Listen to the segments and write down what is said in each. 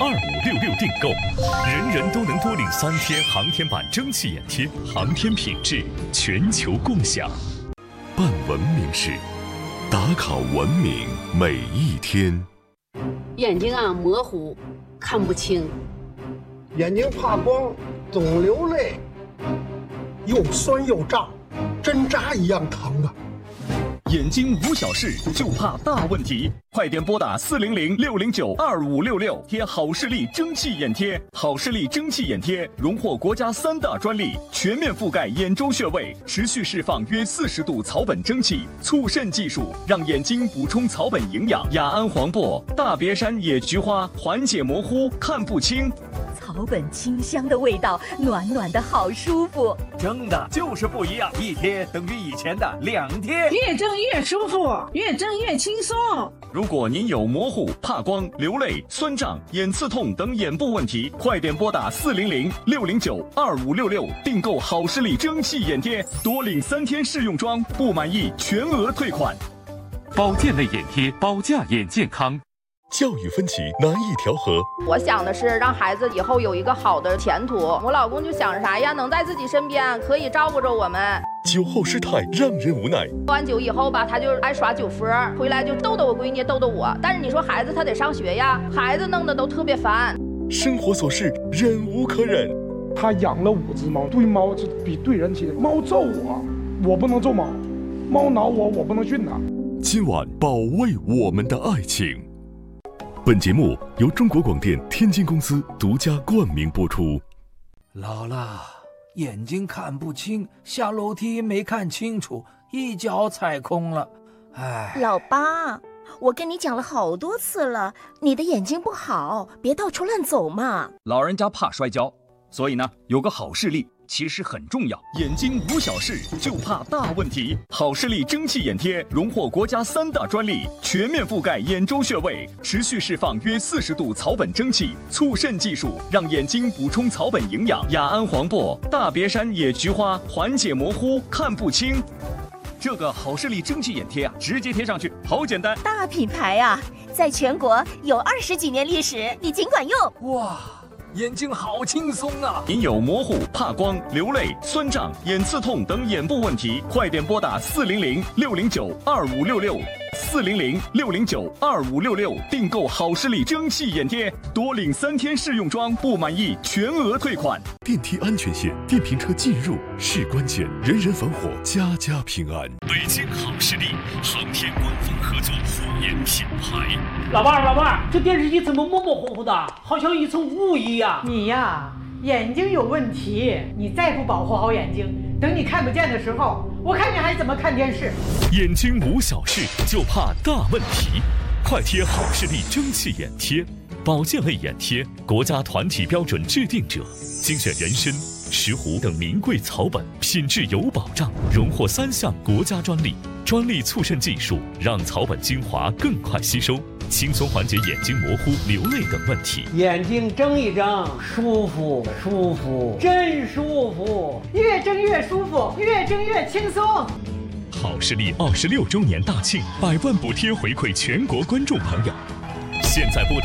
9292566订购，人人都能多领3天航天版蒸汽眼贴，航天品质全球共享。办文明事，打卡文明每一天。 眼睛模糊，看不清； 眼睛怕光，总流泪，又酸又胀，针扎一样疼啊！ 眼睛无小事，就怕大问题。快点拨打400-609-2566，贴好视力蒸汽眼贴。好视力蒸汽眼贴荣获国家3大专利，全面覆盖眼周穴位，持续释放约40度草本蒸汽，促渗技术让眼睛补充草本营养。雅安黄柏、大别山野菊花缓解模糊，看不清。 草本清香的味道，暖暖的好舒服。 蒸的就是不一样，一贴等于以前的2贴， 越蒸越舒服，越蒸越轻松。 如果您有模糊、怕光、流泪、酸胀、眼刺痛等眼部问题，快点拨打400-609-2566订购好视力蒸汽眼贴，多领3天试用装，不满意全额退款。 保健类眼贴，保驾眼健康。教育分歧难以调和。 我想的是让孩子以后有一个好的前途，我老公就想着啥呀，能在自己身边，可以照顾着我们。 酒后失态让人无奈。 喝完酒以后吧，他就爱耍酒疯，回来就逗逗我闺女，逗逗我。但是你说孩子他得上学呀，孩子弄得都特别烦。 生活琐事忍无可忍。 他养了5只猫，对猫就比对人亲。猫揍我，我不能揍猫；猫挠我，我不能训它。 今晚保卫我们的爱情。本节目由中国广电天津公司独家冠名播出。 姥姥，眼睛看不清，下楼梯没看清楚，一脚踩空了。哎， 老八，我跟你讲了好多次了，你的眼睛不好，别到处乱走嘛。 老人家怕摔跤，所以呢，有个好视力其实很重要。眼睛无小事，就怕大问题。好视力蒸汽眼贴荣获国家3大专利，全面覆盖眼周穴位，持续释放约40度草本蒸汽，促渗技术让眼睛补充草本营养。雅安黄柏、大别山野菊花缓解模糊，看不清。这个好视力蒸汽眼贴直接贴上去，好简单。 大品牌在全国有20几年历史，你尽管用。 哇，眼睛好轻松啊！ 您有模糊、怕光、流泪、酸胀、眼刺痛等眼部问题，快点拨打400-609-2566。400-609-2566订购好视力蒸汽眼贴，多领3天试用装，不满意全额退款。电梯安全线，电瓶车进入是关键，人人防火，家家平安。北京好视力航天官方合作护眼品牌。 老伴儿，这电视机怎么模模糊糊的，好像一层雾一样？ 你呀，眼睛有问题，你再不保护好眼睛，等你看不见的时候，我看你还怎么看电视。 眼睛无小事，就怕大问题。快贴好视力蒸汽眼贴，保健类眼贴，国家团体标准制定者，精选人参、石斛等名贵草本，品质有保障，荣获3项国家专利。专利促渗技术让草本精华更快吸收，轻松缓解眼睛模糊、流泪等问题。 眼睛睁一睁，舒服，真舒服， 越睁越舒服，越睁越轻松。 好视力26周年大庆，100万补贴回馈全国观众朋友。现在拨打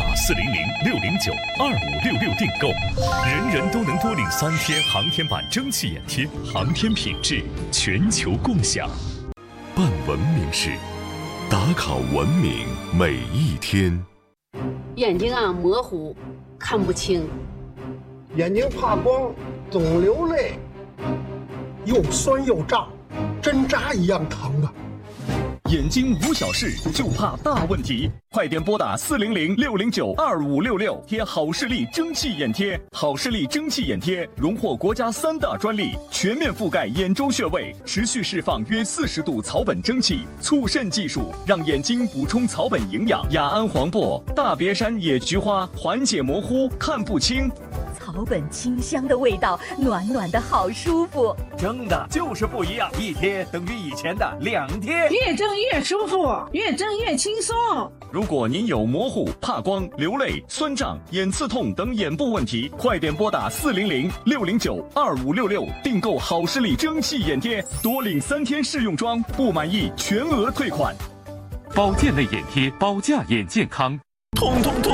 400-609-2566订购，人人都能多领3天航天版蒸汽眼贴，航天品质全球共享。办文明事，打卡文明每一天。 眼睛模糊，看不清； 眼睛怕光，总流泪，又酸又胀，针扎一样疼啊！ 眼睛无小事，就怕大问题。快点拨打400-609-2566，贴好视力蒸汽眼贴。好视力蒸汽眼贴荣获国家3大专利，全面覆盖眼周穴位，持续释放约40度草本蒸汽，促渗技术让眼睛补充草本营养。雅安黄柏、大别山野菊花缓解模糊，看不清。 草本清香的味道，暖暖的好舒服。 蒸的就是不一样，一贴等于以前的2贴， 越蒸越舒服，越蒸越轻松。 如果您有模糊、怕光、流泪、酸胀、眼刺痛等眼部问题，快点拨打400-609-2566订购好视力蒸汽眼贴，多领3天试用装，不满意全额退款。 保健类眼贴，保驾眼健康。痛痛痛！